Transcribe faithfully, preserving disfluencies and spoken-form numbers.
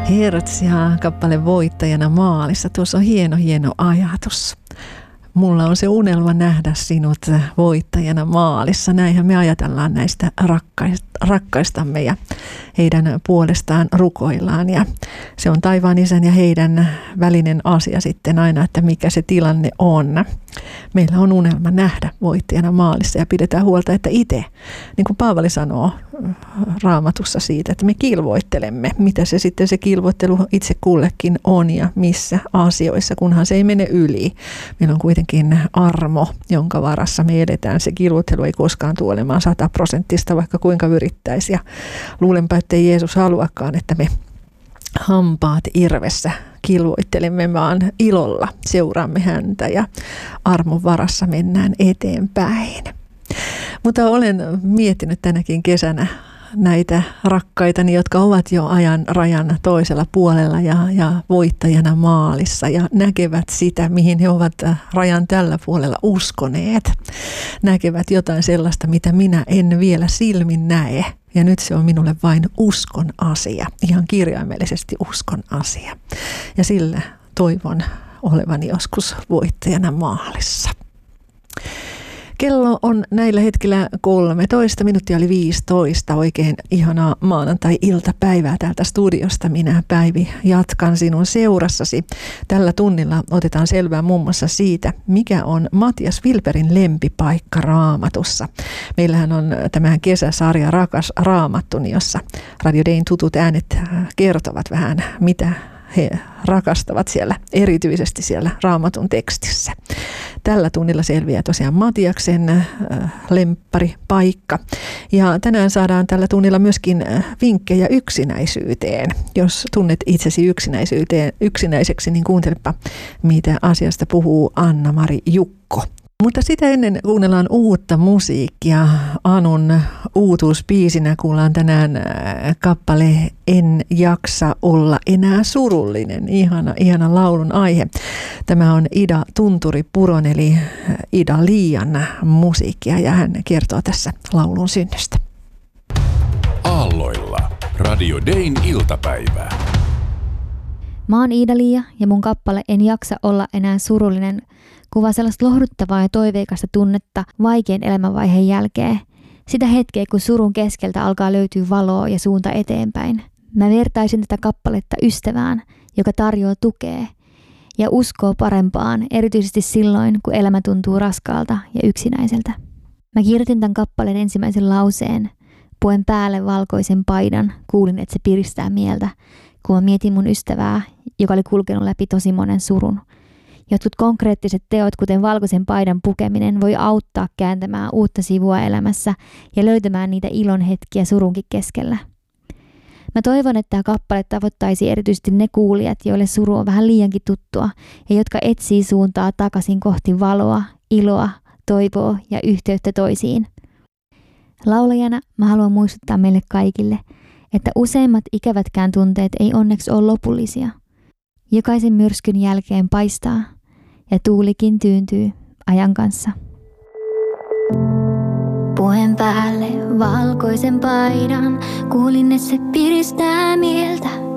Hertz ja kappale Voittajana maalissa. Tuossa on hieno, hieno ajatus. Mulla on se unelma nähdä sinut voittajana maalissa. Näinhän me ajatellaan näistä rakkaistamme ja heidän puolestaan rukoillaan. Ja se on taivaan isän ja heidän välinen asia sitten aina, että mikä se tilanne on. Meillä on unelma nähdä voittajana maalissa ja pidetään huolta, että itse, niin kuin Paavali sanoo Raamatussa siitä, että me kilvoittelemme, mitä se sitten se kilvoittelu itse kullekin on ja missä asioissa, kunhan se ei mene yli. Meillä on kuitenkin armo, jonka varassa me edetään. Se kilvoittelu ei koskaan tule olemaan sataprosenttista, vaikka kuinka yrittäisi. Ja luulenpa, että ei Jeesus haluakaan, että me hampaat irvessä kilvoittelemme, vaan ilolla seuraamme häntä ja armon varassa mennään eteenpäin. Mutta olen miettinyt tänäkin kesänä näitä rakkaitani, jotka ovat jo ajan rajan toisella puolella ja, ja voittajana maalissa ja näkevät sitä, mihin he ovat rajan tällä puolella uskoneet. Näkevät jotain sellaista, mitä minä en vielä silmin näe. Ja nyt se on minulle vain uskon asia, ihan kirjaimellisesti uskon asia. Ja sillä toivon olevani joskus voittajana maalissa. Kello on näillä hetkellä kolmetoista, minuuttia oli viisitoista. Oikein ihanaa maanantai-iltapäivää täältä studiosta. Minä, Päivi, jatkan sinun seurassasi. Tällä tunnilla otetaan selvää muun muassa siitä, mikä on Matias Wilberin lempipaikka Raamatussa. Meillähän on tämä kesäsarja Rakas Raamattuni, jossa Radio Dayn tutut äänet kertovat vähän, mitä he rakastavat siellä, erityisesti siellä Raamatun tekstissä. Tällä tunnilla selviää tosiaan Matiaksen äh, lempparipaikka. Ja tänään saadaan tällä tunnilla myöskin vinkkejä yksinäisyyteen. Jos tunnet itsesi yksinäisyyteen, yksinäiseksi, niin kuuntelepa, mitä asiasta puhuu Anna-Mari Jukko. Mutta sitä ennen kuunnellaan uutta musiikkia. Anun uutuusbiisinä kuullaan tänään kappale En jaksa olla enää surullinen. Ihana, ihana laulun aihe. Tämä on Ida Tunturi-Puron eli Ida Liian musiikkia ja hän kertoo tässä laulun synnystä. Aalloilla Radio Dayn iltapäivää. Mä oon Ida Liia ja mun kappale En jaksa olla enää surullinen kuvaa sellaista lohduttavaa ja toiveikasta tunnetta vaikean elämänvaiheen jälkeen. Sitä hetkeä, kun surun keskeltä alkaa löytyä valoa ja suunta eteenpäin. Mä vertaisin tätä kappaletta ystävään, joka tarjoaa tukea ja uskoo parempaan, erityisesti silloin, kun elämä tuntuu raskaalta ja yksinäiseltä. Mä kirjoitin tämän kappaleen ensimmäisen lauseen, puen päälle valkoisen paidan, kuulin, että se piristää mieltä, kun mä mietin mun ystävää, joka oli kulkenut läpi tosi monen surun. Jotkut konkreettiset teot, kuten valkoisen paidan pukeminen, voi auttaa kääntämään uutta sivua elämässä ja löytämään niitä ilon hetkiä surunkin keskellä. Mä toivon, että tämä kappale tavoittaisi erityisesti ne kuulijat, joille suru on vähän liiankin tuttua ja jotka etsii suuntaa takaisin kohti valoa, iloa, toivoa ja yhteyttä toisiin. Laulajana mä haluan muistuttaa meille kaikille, että useimmat ikävätkään tunteet ei onneksi ole lopullisia. Jokaisen myrskyn jälkeen paistaa ja tuulikin tyyntyy ajan kanssa. Puen päälle valkoisen paidan, kuulin, että se piristää mieltä.